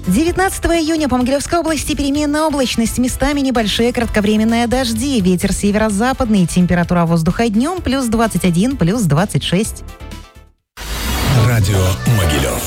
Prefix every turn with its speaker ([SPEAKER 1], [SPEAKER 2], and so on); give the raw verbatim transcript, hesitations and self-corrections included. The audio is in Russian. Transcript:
[SPEAKER 1] девятнадцатого июня по Могилевской области переменная облачность, местами небольшие кратковременные дожди, ветер северо-западный, температура воздуха днем плюс двадцать один, плюс двадцать шесть.
[SPEAKER 2] Радио Могилев.